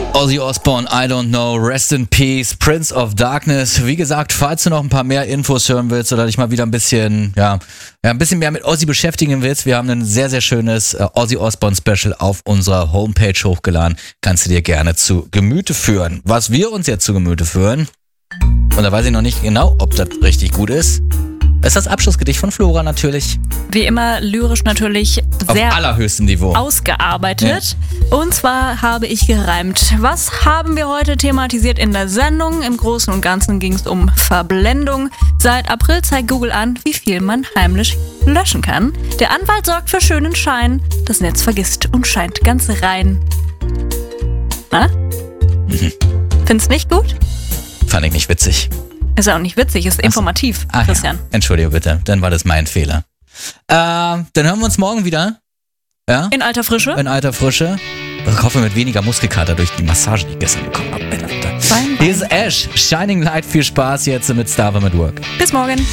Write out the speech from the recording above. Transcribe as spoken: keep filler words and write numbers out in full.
Ozzy Osbourne, I Don't Know, Rest in Peace, Prince of Darkness. Wie gesagt, falls du noch ein paar mehr Infos hören willst oder dich mal wieder ein bisschen, ja, ja ein bisschen mehr mit Ozzy beschäftigen willst, wir haben ein sehr, sehr schönes äh, Ozzy Osbourne Special auf unserer Homepage hochgeladen. Kannst du dir gerne zu Gemüte führen. Was wir uns jetzt zu Gemüte führen, und da weiß ich noch nicht genau, ob das richtig gut ist, ist das Abschlussgedicht von Flora natürlich. Wie immer lyrisch natürlich sehr auf allerhöchstem Niveau ausgearbeitet. Ja. Und zwar habe ich gereimt. Was haben wir heute thematisiert in der Sendung? Im Großen und Ganzen ging es um Verblendung. Seit April zeigt Google an, wie viel man heimlich löschen kann. Der Anwalt sorgt für schönen Schein. Das Netz vergisst und scheint ganz rein. Na? Mhm. Findest nicht gut? Fand ich nicht witzig. Ist ja auch nicht witzig, ist informativ, Ach, Christian. Ja. Entschuldige bitte, dann war das mein Fehler. Äh, dann hören wir uns morgen wieder. Ja? In alter Frische. In alter Frische. Ich hoffe mit weniger Muskelkater durch die Massage, die ich gestern bekommen habe. Hier ist Ash, Shining Light. Viel Spaß jetzt mit Starve at Work. Bis morgen.